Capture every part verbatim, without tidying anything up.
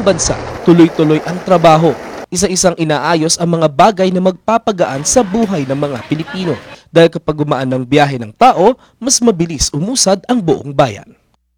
bansa, tuloy-tuloy ang trabaho. Isa-isang inaayos ang mga bagay na magpapagaan sa buhay ng mga Pilipino. Dahil kapag gumaan ng biyahe ng tao, mas mabilis umusad ang buong bayan.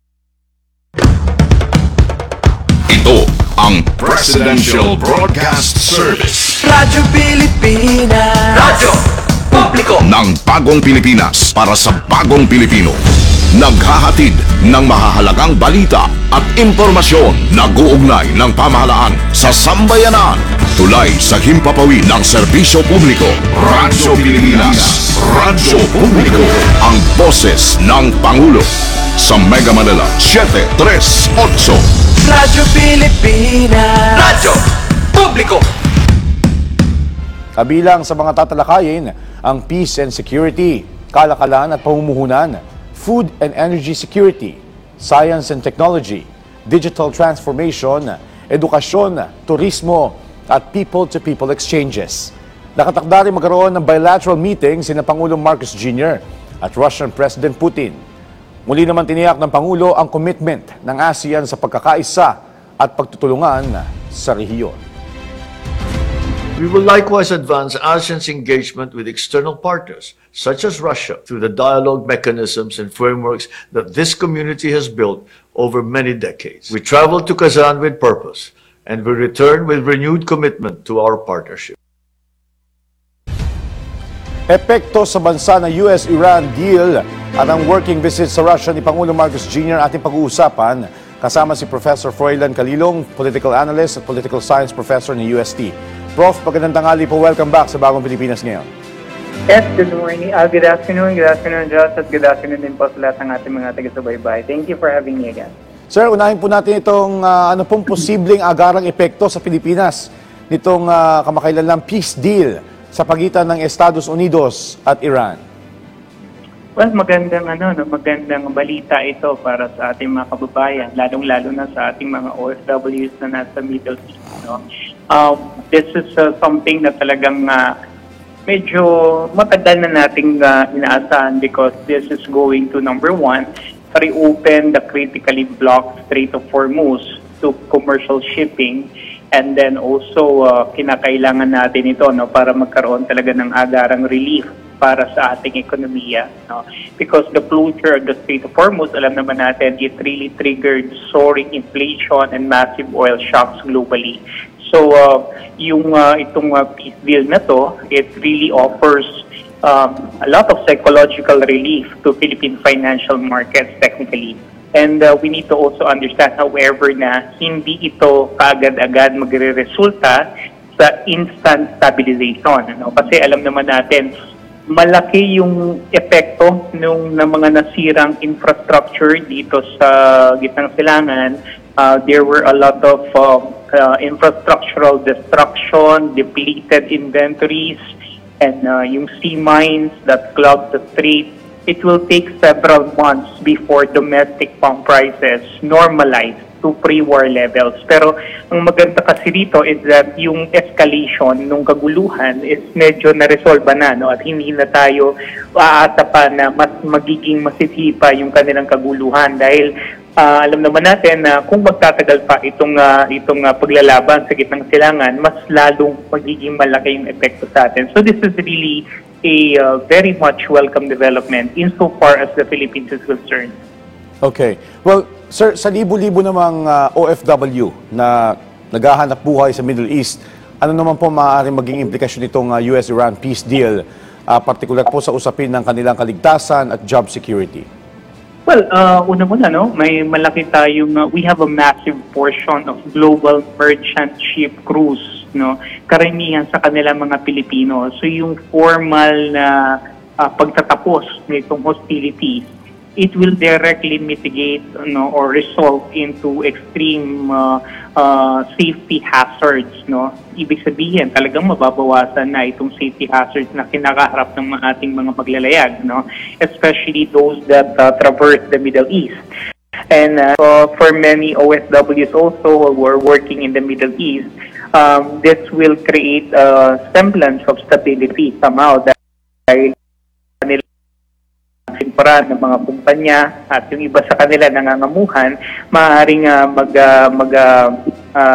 Ito ang Presidential Broadcast Service. Radyo Pilipinas. Radyo Publiko Ng bagong Pilipinas para sa bagong Pilipino. Naghahatid ng mahahalagang balita at impormasyon na guugnay ng pamahalaan sa sambayanan. Tulay sa himpapawid ng serbisyo publiko. Radyo Pilipinas. Radyo Publiko. Ang boses ng Pangulo. Sa Mega Manila, seven three eight. Radyo Pilipinas. Radyo Publiko. Kabilang sa mga tatalakayin ang peace and security, kalakalan at pamumuhunan, food and energy security, science and technology, digital transformation, edukasyon, turismo, at people-to-people exchanges. Nakatakda rin magkaroon ng bilateral meeting sina Pangulong Marcos Junior at Russian President Putin. Muli naman tiniyak ng Pangulo ang commitment ng ASEAN sa pagkakaisa at pagtutulungan sa rehiyon. We will likewise advance ASEAN's engagement with external partners, such as Russia, through the dialogue mechanisms and frameworks that this community has built over many decades. We travel to Kazan with purpose, and we return with renewed commitment to our partnership. Epekto sa bansa ng U S Iran deal at ang working visit sa Russia ni Pangulong Marcos Junior ating pag-uusapan kasama si Professor Froilan Calilong, political analyst at political science professor ng U S T. Prof, magandang tanghali po. Welcome back sa Bagong Pilipinas ngayon. Yes, good morning. Uh, good afternoon. Good afternoon, Josh. At good afternoon din po sa lahat ng ating mga taga-subaybay. Thank you for having me again. Sir, unahin po natin itong uh, ano pong posibleng agarang epekto sa Pilipinas nitong uh, kamakailanlang peace deal sa pagitan ng Estados Unidos at Iran. Well, magandang ano, no, magandang balita ito para sa ating mga kababayan, lalong-lalo na sa ating mga O F Ws na nasa Middle East. No? Uh, this is uh, something na talagang uh, medyo matagal na nating uh, inaasahan because this is going to, number one, reopen the critically blocked Strait of Hormuz to commercial shipping. And then also, uh, kinakailangan natin ito no, para magkaroon talaga ng agarang relief para sa ating ekonomiya. No? Because the closure of the Strait of Hormuz, alam naman natin, it really triggered soaring inflation and massive oil shocks globally. So, uh, yung uh, itong uh, peace deal na to, it really offers um, a lot of psychological relief to Philippine financial markets technically. And uh, we need to also understand, however, na hindi ito kaagad-agad magre-resulta sa instant stabilization. Ano? Kasi alam naman natin, malaki yung epekto ng, ng mga nasirang infrastructure dito sa gitnang silangan. Uh, there were a lot of uh, uh, infrastructural destruction, depleted inventories, and uh, yung sea mines that clogged the strait. It will take several months before domestic pump prices normalize to pre-war levels. Pero ang maganda kasi dito is that yung escalation ng kaguluhan is medyo na-resolve na, no? At hindi na tayo aasa pa na mas magiging masisipa yung kanilang kaguluhan dahil uh, alam naman natin na kung magtatagal pa itong uh, itong uh, paglalaban sa gitnang silangan, mas lalong magiging malaki yung epekto sa atin. So this is really a uh, very much welcome development insofar as the Philippines is concerned. Okay. Well, sir, sa libo-libo namang uh, O F W na naghahanap buhay sa Middle East, ano naman po maaaring maging implikasyon nitong uh, U S Iran peace deal, uh, partikular po sa usapin ng kanilang kaligtasan at job security? Well, uh, una muna, no? May malaki tayong, uh, we have a massive portion of global merchant ship crews, no? Karamihan sa kanilang mga Pilipino. So yung formal na uh, pagtatapos nitong hostilities, it will directly mitigate no, or result into extreme uh, uh, safety hazards. No? Ibig sabihin, talagang mababawasan na itong safety hazards na kinakaharap ng ating mga maglalayag, no? Especially those that uh, traverse the Middle East. And uh, so for many O F Ws also who are working in the Middle East, um, this will create a semblance of stability somehow dahil para ng mga kumpanya at yung iba sa kanila nangangamuhan, maaaring uh, mag, uh, mag uh, uh,